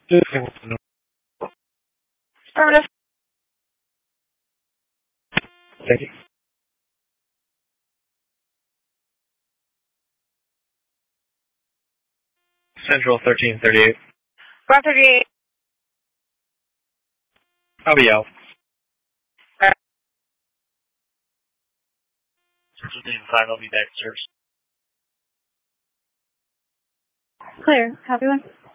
Affirmative. Thank you. Central 1338. Ground 38. I'll be out. Central Team 5, I'll be back, sir. Clear. Copy one.